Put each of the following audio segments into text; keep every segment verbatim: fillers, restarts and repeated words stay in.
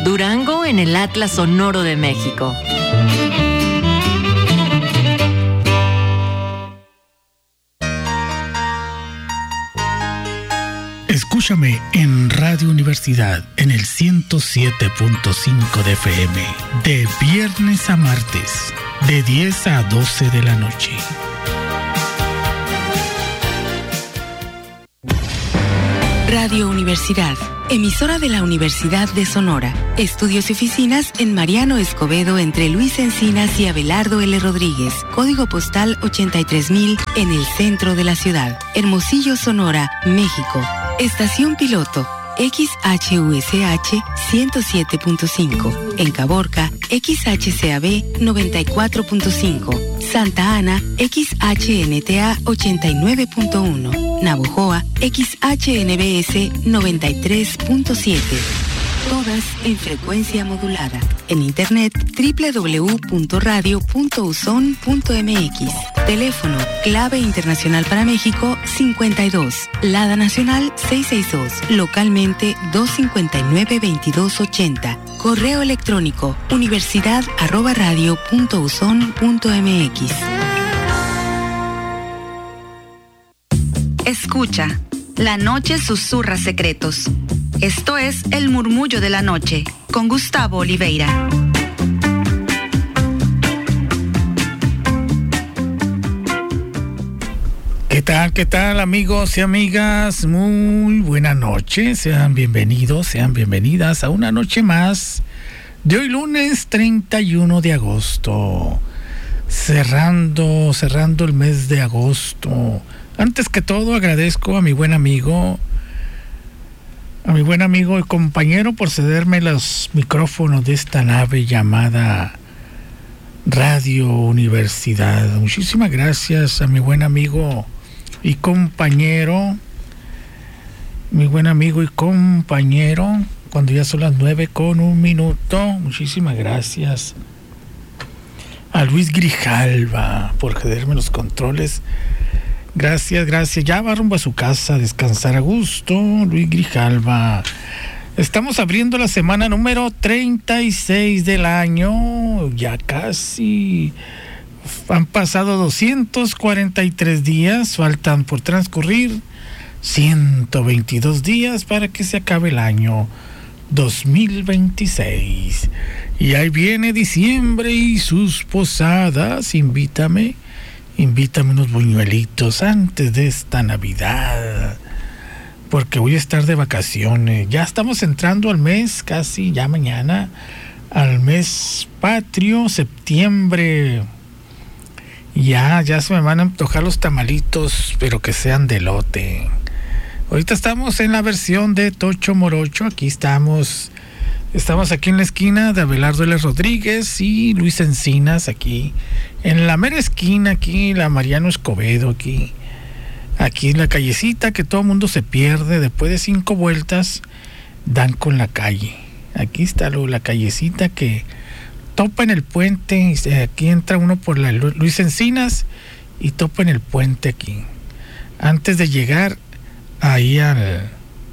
Durango en el Atlas Sonoro de México. Escúchame en Radio Universidad en el ciento siete punto cinco de F M, de viernes a martes, de diez a doce de la noche. Radio Universidad, emisora de la Universidad de Sonora. Estudios y oficinas en Mariano Escobedo entre Luis Encinas y Abelardo L. Rodríguez. Código postal ochenta y tres mil en el centro de la ciudad. Hermosillo, Sonora, México. Estación piloto X H U S H ciento siete punto cinco. En Caborca, X H C A B noventa y cuatro punto cinco. Santa Ana, X H N T A ochenta y nueve punto uno. Navojoa, X H N B S noventa y tres punto siete. Todas en frecuencia modulada. En internet, doble u doble u doble u punto radio punto uson punto m x. Teléfono, clave internacional para México cincuenta y dos. Lada nacional seiscientos sesenta y dos. Localmente doscientos cincuenta y nueve veintidós ochenta. Correo electrónico, universidad arroba radio punto uson punto m x. Escucha, la noche susurra secretos. Esto es El Murmullo de la Noche, con Gustavo Oliveira. ¿Qué tal, qué tal, amigos y amigas? Muy buena noche. Sean bienvenidos, sean bienvenidas a una noche más de hoy lunes treinta y uno de agosto. Cerrando, cerrando el mes de agosto. Antes que todo, agradezco a mi buen amigo, a mi buen amigo y compañero por cederme los micrófonos de esta nave llamada Radio Universidad. Muchísimas gracias a mi buen amigo y compañero, mi buen amigo y compañero, cuando ya son las nueve con un minuto. Muchísimas gracias a Luis Grijalva por cederme los controles. Gracias, gracias. Ya va rumbo a su casa a descansar a gusto, Luis Grijalva. Estamos abriendo la semana número treinta y seis del año. Ya casi han pasado doscientos cuarenta y tres días. Faltan por transcurrir ciento veintidós días para que se acabe el año dos mil veintiséis. Y ahí viene diciembre y sus posadas. Invítame. Invítame unos buñuelitos antes de esta Navidad, porque voy a estar de vacaciones. Ya estamos entrando al mes, casi ya mañana, al mes patrio, septiembre. Ya, ya se me van a antojar los tamalitos, pero que sean de elote. Ahorita estamos en la versión de Tocho Morocho. Aquí estamos, estamos aquí en la esquina de Abelardo L. Rodríguez y Luis Encinas, aquí en la mera esquina, aquí la Mariano Escobedo, aquí, aquí en la callecita que todo el mundo se pierde. Después de cinco vueltas, dan con la calle. Aquí está lo, la callecita que topa en el puente. Aquí entra uno por la Luis Encinas y topa en el puente aquí. Antes de llegar ahí al,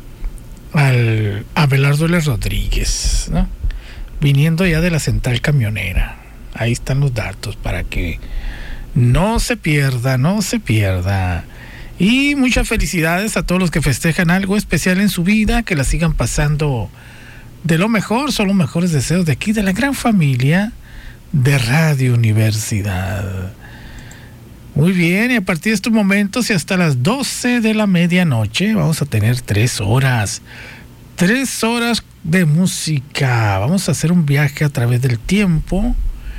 al Abelardo L. Rodríguez, ¿no? Viniendo ya de la central camionera. Ahí están los datos para que no se pierda, no se pierda. Y muchas felicidades a todos los que festejan algo especial en su vida, que la sigan pasando de lo mejor. Son los mejores deseos de aquí, de la gran familia de Radio Universidad. Muy bien, y a partir de estos momentos y hasta las doce de la medianoche vamos a tener tres horas. Tres horas de música. Vamos a hacer un viaje a través del tiempo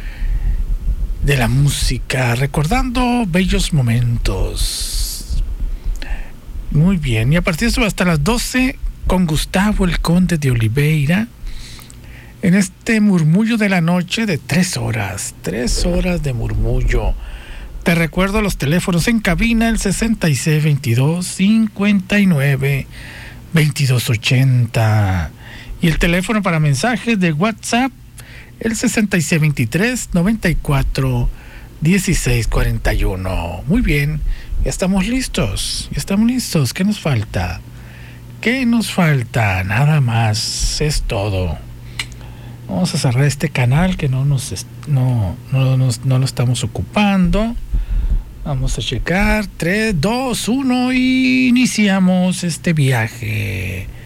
de la música, recordando bellos momentos. Muy bien, y a partir de eso hasta las doce con Gustavo el Conde de Oliveira en este murmullo de la noche de tres horas, tres horas de murmullo. Te recuerdo los teléfonos en cabina, el sesenta y seis veintidós cincuenta y nueve veintidós ochenta, y el teléfono para mensajes de WhatsApp, el sesenta y seis veintitrés noventa y cuatro dieciséis cuarenta y uno. Muy bien, ya estamos listos, ya estamos listos. ¿Qué nos falta? ¿Qué nos falta? Nada más, es todo. Vamos a cerrar este canal que no nos no, no, no, no lo estamos ocupando. Vamos a checar. tres, dos, uno y iniciamos este viaje.